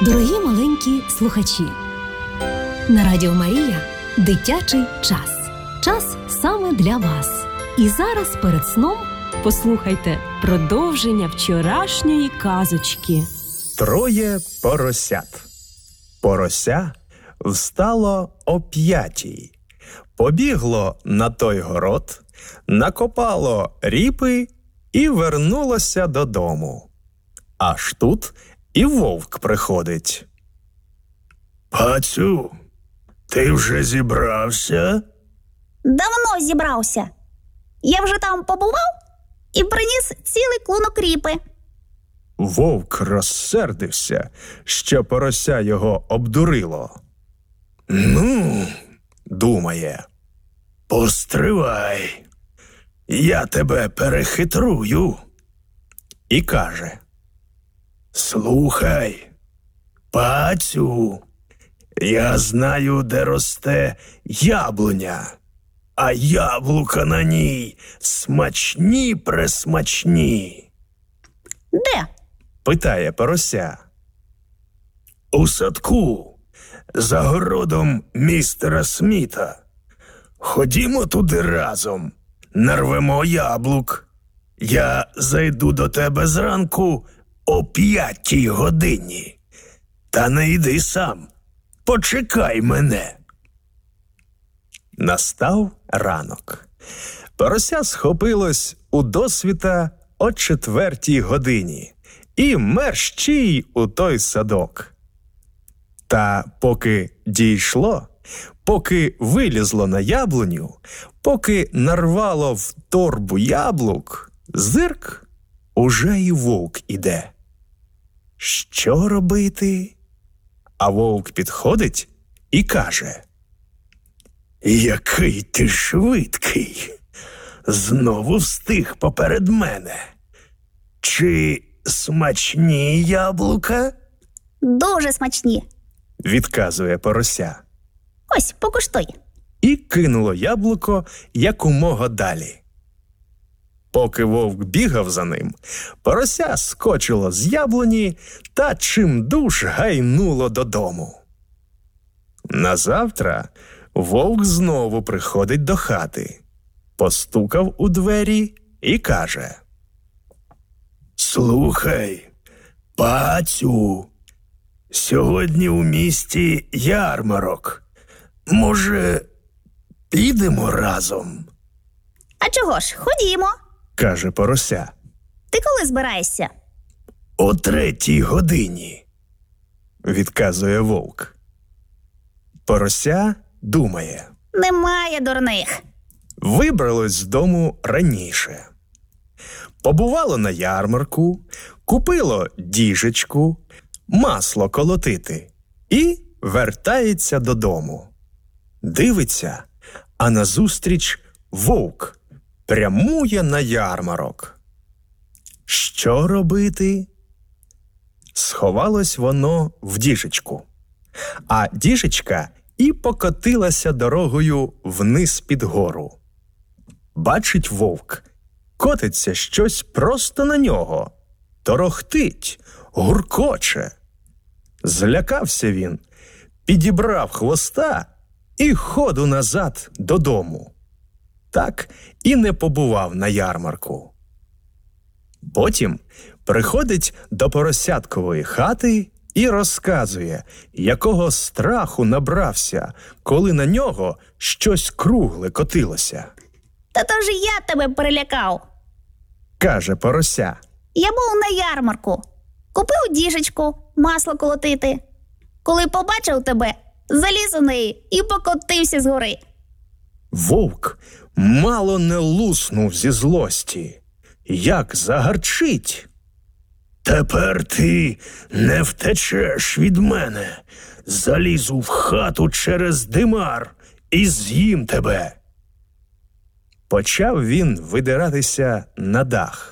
Дорогі маленькі слухачі, на Радіо Марія дитячий час. Час саме для вас. І зараз перед сном послухайте продовження вчорашньої казочки. Троє поросят. Порося встало о 5:00, побігло на той город, накопало ріпи і вернулося додому. Аж тут і вовк приходить. Пацю, ти вже зібрався? Давно зібрався. Я вже там побував і приніс цілий клунок ріпи. Вовк розсердився, що порося його обдурило. Ну, Думає, постривай, я тебе перехитрую. і каже: Слухай, пацю, я знаю, де росте яблуня, а яблука на ній смачні-пресмачні. Де? питає порося. У садку, за городом містера Сміта. Ходімо туди разом, нарвемо яблук. Я зайду до тебе зранку о 5:00. Та не йди сам, почекай мене. Настав ранок. Порося схопилось удосвіта о 4:00 і мерщій у той садок. Та поки дійшло, поки вилізло на яблуню, поки нарвало в торбу яблук, зирк, уже і вовк іде. Що робити? А вовк підходить і каже: Який ти швидкий! Знову встиг поперед мене. Чи смачні яблука? Дуже смачні. відказує порося. Ось, покуштуй. І кинуло яблуко якомога далі. Поки вовк бігав за ним, порося скочило з яблуні та чимдуж гайнуло додому. Назавтра вовк знову приходить до хати, постукав у двері і каже: Слухай, пацю, сьогодні у місті ярмарок. Може, підемо разом? А чого ж, ходімо. каже порося. Ти коли збираєшся? О 3:00. Відказує вовк. Порося думає. Немає дурних. Вибралось з дому раніше. Побувало на ярмарку, купило діжечку, масло колотити і вертається додому. Дивиться, а назустріч вовк прямує на ярмарок. Що робити? Сховалось воно в діжечку, а діжечка і покотилася дорогою вниз під гору. Бачить вовк, котиться щось просто на нього, торохтить, гуркоче. Злякався він, підібрав хвоста і ходу назад додому. Так і не побував на ярмарку. Потім приходить до поросяткової хати і розказує, якого страху набрався, коли на нього щось кругле котилося. Та то ж я тебе перелякав. Каже порося. Я був на ярмарку. Купив діжечку, масло колотити. Коли побачив тебе, заліз у неї і покотився з гори. Вовк мало не луснув зі злості. Як загарчить. Тепер ти не втечеш від мене. Залізу в хату через димар і з'їм тебе. Почав він видиратися на дах.